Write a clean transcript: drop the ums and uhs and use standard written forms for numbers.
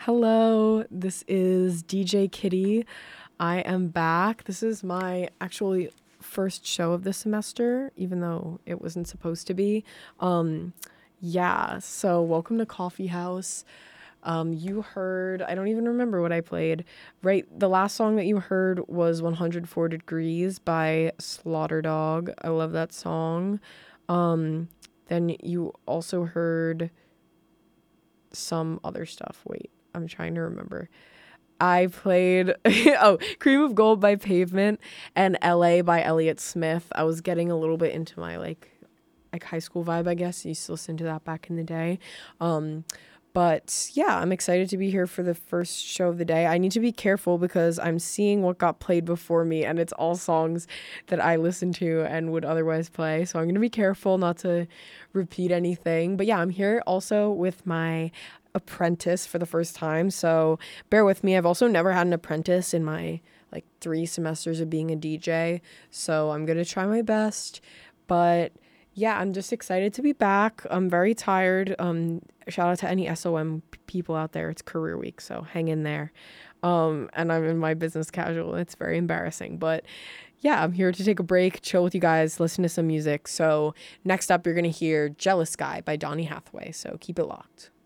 Hello, this is DJ Kitty. I am back. This is my actually first show of the semester, even though it wasn't supposed to be. Um, so welcome to Coffee House. You heard, I don't even remember what I played. Right, the last song that you heard was 104 Degrees by Slaughter Dog. I love that song. Then you also heard some other stuff. Wait, I'm trying to remember. I played Cream of Gold by Pavement and LA by Elliott Smith. I was getting a little bit into my like high school vibe, I guess. I used to listen to that back in the day. But yeah, I'm excited to be here for the first show of the day. I need to be careful because I'm seeing what got played before me, and it's all songs that I listen to and would otherwise play. So I'm going to be careful not to repeat anything. But yeah, I'm here also with my apprentice for the first time. So bear with me. I've also never had an apprentice in my like 3 semesters of being a DJ. So I'm going to try my best. But yeah, I'm just excited to be back. I'm very tired. Shout out to any SOM people out there. It's career week, so hang in there. And I'm in my business casual. It's very embarrassing, but yeah, I'm here to take a break, chill with you guys, listen to some music. So next up, you're gonna hear "Jealous Guy" by Donny Hathaway. So keep it locked.